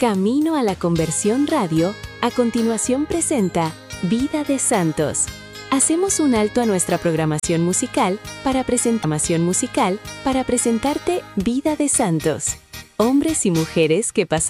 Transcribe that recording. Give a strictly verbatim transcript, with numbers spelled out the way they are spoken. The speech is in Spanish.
Camino a la Conversión Radio, a continuación presenta Vida de Santos. Hacemos un alto a nuestra programación musical para, presentación musical para presentarte Vida de Santos. Hombres y mujeres que pasan